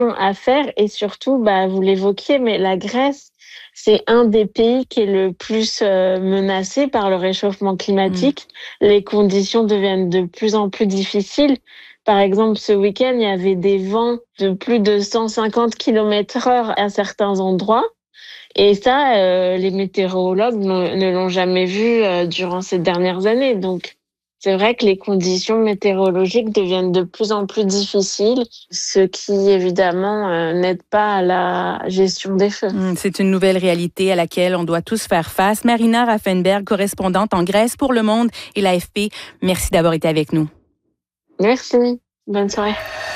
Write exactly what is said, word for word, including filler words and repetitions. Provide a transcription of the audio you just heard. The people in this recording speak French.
à faire et surtout, bah, vous l'évoquiez, mais la Grèce, c'est un des pays qui est le plus euh, menacé par le réchauffement Mmh. climatique. Les conditions deviennent de plus en plus difficiles. Par exemple, ce week-end, il y avait des vents de plus de cent cinquante kilomètres heure à certains endroits. Et ça, euh, les météorologues n'ont- ne l'ont jamais vu euh, durant ces dernières années. Donc, c'est vrai que les conditions météorologiques deviennent de plus en plus difficiles, ce qui évidemment euh, n'aide pas à la gestion des feux. Mmh, c'est une nouvelle réalité à laquelle on doit tous faire face. Marina Raffenberg, correspondante en Grèce pour Le Monde et l'A F P, merci d'avoir été avec nous. Merci. Bonne soirée.